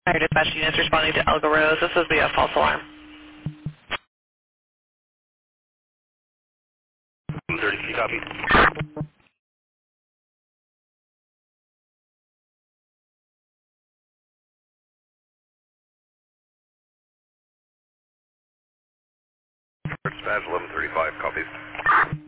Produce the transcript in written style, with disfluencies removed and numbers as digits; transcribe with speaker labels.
Speaker 1: Fire dispatch units responding to Elga Rose. This is the false alarm.
Speaker 2: 30, copy. Dispatch 1135, copies.